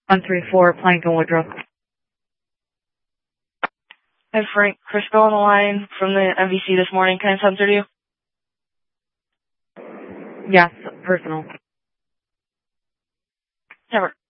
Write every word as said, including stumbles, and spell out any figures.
one three four, Plank and Woodruff. Hi, Frank. Crystal on the line from the M V C this morning. Can I send through to you? Yes, personal. Never.